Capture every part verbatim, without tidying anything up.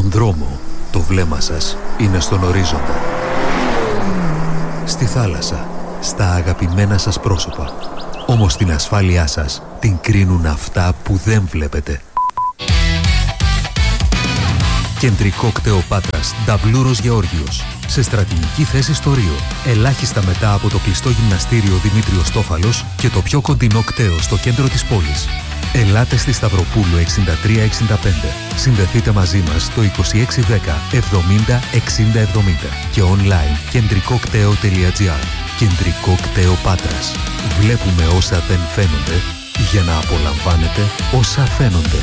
Στον δρόμο, το βλέμμα σας είναι στον ορίζοντα. Στη θάλασσα, στα αγαπημένα σας πρόσωπα. Όμως την ασφάλειά σας την κρίνουν αυτά που δεν βλέπετε. Κεντρικό κτέο Πάτρας, Νταβλούρος Γεώργιος. Σε στρατηγική θέση στο Ρίο. Ελάχιστα μετά από το κλειστό γυμναστήριο Δημήτριος Τόφαλος και το πιο κοντινό κτέο στο κέντρο της πόλης. Ελάτε στη Σταυροπούλου εξήντα τρία εξήντα πέντε. Συνδεθείτε μαζί μας στο είκοσι έξι δέκα εβδομήντα εξήντα εβδομήντα και online κεντρικόκτέο τελεία τζι άρ. Κεντρικό κτέο Πάτρας. Βλέπουμε όσα δεν φαίνονται για να απολαμβάνετε όσα φαίνονται.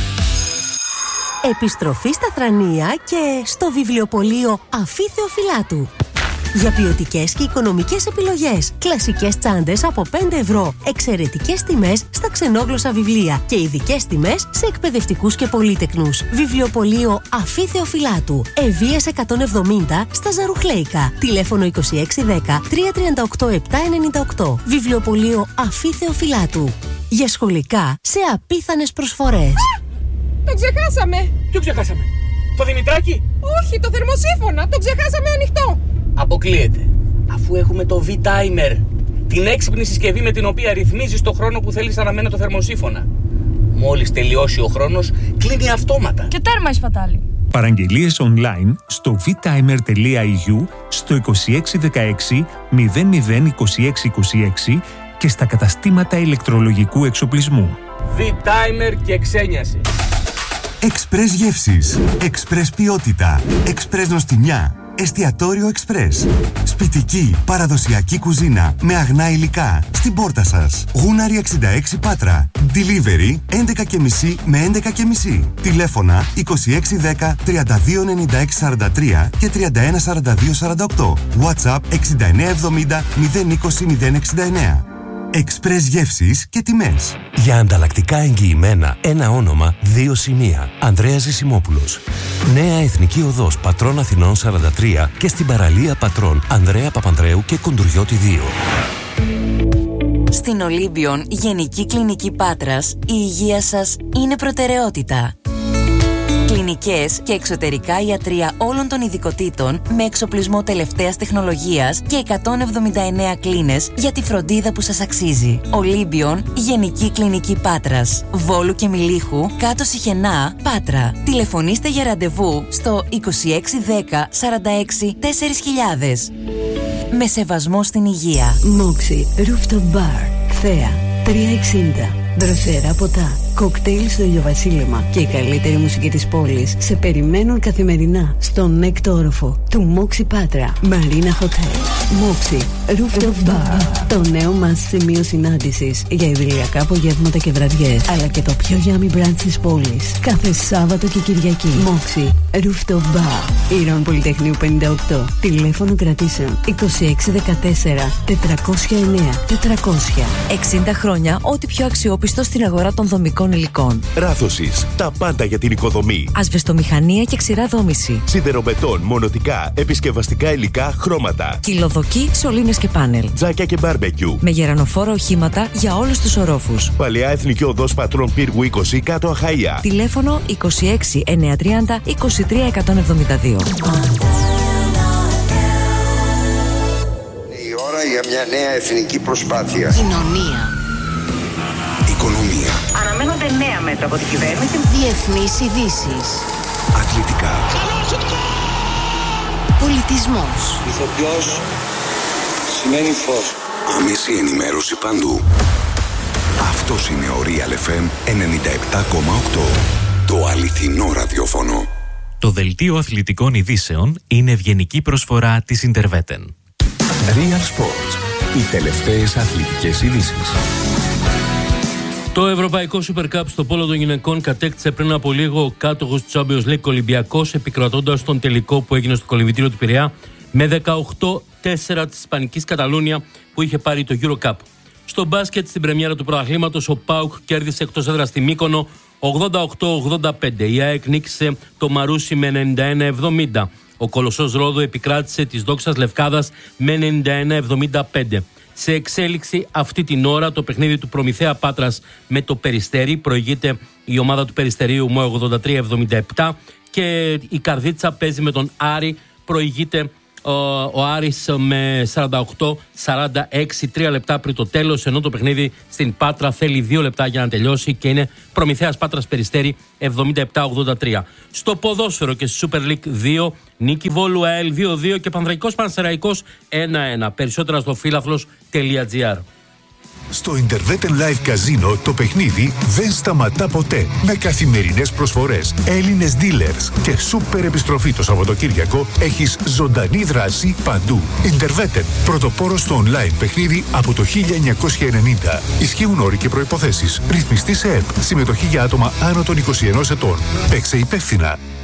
Επιστροφή στα Θρανία και στο βιβλιοπωλείο Αφή Θεοφυλάτου. Για ποιοτικές και οικονομικές επιλογές. Κλασικές τσάντες από πέντε ευρώ. Εξαιρετικές τιμές στα ξενόγλωσσα βιβλία. Και ειδικές τιμές σε εκπαιδευτικούς και πολύτεκνους. Βιβλιοπωλείο Αφή Θεοφυλάτου. Ευβοίας εκατόν εβδομήντα στα Ζαρουχλέικα. Τηλέφωνο είκοσι έξι δέκα τριακόσια τριάντα οκτώ επτακόσια ενενήντα οκτώ. Βιβλιοπωλείο Αφή Θεοφυλάτου. Για σχολικά σε απίθανες προσφορές. Το ξεχάσαμε! Ποιο ξεχάσαμε? Το Δημητράκι? Όχι, το θερμοσύφωνα! Το ξεχάσαμε ανοιχτό! Αποκλείεται. Αφού έχουμε το V-Timer, την έξυπνη συσκευή με την οποία ρυθμίζεις το χρόνο που θέλεις αναμένο το θερμοσύφωνα. Μόλις τελειώσει ο χρόνος, κλείνει αυτόματα. Και τέρμα η σπατάλη. Παραγγελίες online στο vtimer τελεία ι γιου, στο είκοσι έξι δεκαέξι μηδέν μηδέν είκοσι έξι είκοσι έξι και στα καταστήματα ηλεκτρολογικού εξοπλισμού. V-Timer και ξένιαση. Εξπρές γεύσεις, εξπρές ποιότητα, εξπρές νοστιμιά, εστιατόριο εξπρές. Σπιτική, παραδοσιακή κουζίνα με αγνά υλικά στην πόρτα σας. Γούναρη εξήντα έξι Πάτρα. Delivery έντεκα και μισή με έντεκα και μισή. Τηλέφωνα είκοσι έξι δέκα τριάντα δύο ενενήντα έξι σαράντα τρία και τριάντα ένα σαράντα δύο σαράντα οκτώ. WhatsApp εξήντα εννέα εβδομήντα μηδέν είκοσι μηδέν εξήντα εννέα. Εξπρές γεύσεις και τιμές. Για ανταλλακτικά εγγυημένα, ένα όνομα, δύο σημεία. Ανδρέας Ζησιμόπουλος. Νέα Εθνική Οδός Πατρών Αθηνών σαράντα τρία και στην παραλία Πατρών Ανδρέα Παπανδρέου και Κουντουριώτη δύο. Στην Ολύμπιον Γενική Κλινική Πάτρας, η υγεία σας είναι προτεραιότητα. Κλινικές και εξωτερικά ιατρεία όλων των ειδικοτήτων με εξοπλισμό τελευταίας τεχνολογίας και εκατόν εβδομήντα εννέα κλίνες για τη φροντίδα που σας αξίζει. Ολύμπιον Γενική Κλινική Πάτρας. Βόλου και Μιλίχου, κάτω Σιχενά, Πάτρα. Τηλεφωνήστε για ραντεβού στο είκοσι έξι δέκα σαράντα έξι τέσσερα χιλιάδες. Με σεβασμό στην υγεία. Μόξι Rooftop Bar. Χθέα τριακόσια εξήντα. Δροσερά ποτά, κοκτέιλ στο ηλιοβασίλεμα και η καλύτερη μουσική της πόλης σε περιμένουν καθημερινά στον έκτο όροφο του Μόξι Πάτρα Marina Hotel. Μόξι Rooftop Bar, το νέο μας σημείο συνάντησης για ιδηλιακά απογεύματα και βραδιές, αλλά και το πιο yummy brunch της πόλης κάθε Σάββατο και Κυριακή. Μόξι Rooftop Bar, Ήρων Πολυτεχνείου πενήντα οκτώ. Τηλέφωνο κρατήσεων είκοσι έξι δεκατέσσερα τετρακόσια εννέα τετρακόσια. εξήντα χρόνια, ό,τι πιο αξιόπιστο στην αγορά των δομικών υλικών. Ράθωσης, τα πάντα για την οικοδομή. Ασβεστομηχανία και ξηρά δόμηση. Σιδερομετών, μονοτικά, επισκευαστικά υλικά, χρώματα. Κυλοδοκή, σωλήνες και πάνελ. Τζάκια και μπάρμπεκιου. Με γερανοφόρα οχήματα για όλους τους ορόφους. Παλαιά Εθνική Οδός Πατρών Πύργου είκοσι, κάτω Αχαΐα. Τηλέφωνο είκοσι έξι εννιακόσια τριάντα είκοσι τρία εκατόν εβδομήντα δύο. Η ώρα για μια νέα εθνική προσπάθεια. Κοινωνία. Οικονομία. Αναμένονται νέα μέτρα από την κυβέρνηση. Διεθνείς ειδήσεις. Αθλητικά. Πολιτισμός. Ηθοποιός σημαίνει φως. Άμεση ενημέρωση παντού. Αυτός είναι ο Real εφ εμ ενενήντα επτά κόμμα οκτώ. Το αληθινό ραδιόφωνο. Το δελτίο αθλητικών ειδήσεων είναι ευγενική προσφορά της Interveten. Real Sports. Οι τελευταίες αθλητικές ειδήσεις. Το Ευρωπαϊκό Super Cup στο πόλο των γυναικών κατέκτησε πριν από λίγο ο κάτοχος του Champions League Ολυμπιακός, επικρατώντας τον τελικό που έγινε στο κολυμβητήριο του Πειραιά με δεκαοκτώ τέσσερα της ισπανικής Καταλούνια που είχε πάρει το Euro Cup. Στο μπάσκετ, στην πρεμιέρα του πρωταθλήματος, ο ΠΑΟΚ κέρδισε εκτός έδρας στη Μύκονο ογδόντα οκτώ ογδόντα πέντε. Η ΑΕΚ νίκησε το Μαρούσι με ενενήντα ένα εβδομήντα. Ο Κολοσσός Ρόδο επικράτησε της Δόξας Λευκάδας με ενενήντα ένα εβδομήντα πέντε. Σε εξέλιξη αυτή την ώρα το παιχνίδι του Προμηθέα Πάτρας με το Περιστέρι. Προηγείται η ομάδα του Περιστερίου με ογδόντα τρία εβδομήντα επτά και η Καρδίτσα παίζει με τον Άρη. Προηγείται ο, ο Άρης με σαράντα οκτώ σαράντα έξι, τρία λεπτά πριν το τέλος, ενώ το παιχνίδι στην Πάτρα θέλει δύο λεπτά για να τελειώσει και είναι Προμηθέας Πάτρας Περιστέρι εβδομήντα επτά ογδόντα τρία. Στο ποδόσφαιρο και στη Super League δύο, νίκη Βόλου ΑΕΛ δύο δύο και Πανθρακικός Πανσεραϊκός ένα ένα. Περισσότερα στο φίλαθλος τελεία τζι άρ. Στο Interveten Live Casino το παιχνίδι δεν σταματά ποτέ. Με καθημερινές προσφορές, Έλληνες dealers και σούπερ επιστροφή το Σαββατοκύριακο, έχεις ζωντανή δράση παντού. Interveten, πρωτοπόρος στο online παιχνίδι από το χίλια εννιακόσια ενενήντα. Ισχύουν όροι και προϋποθέσεις. Ρυθμιστή σε ΕΠ. Συμμετοχή για άτομα άνω των είκοσι ενός ετών. Παίξε υπεύθυνα.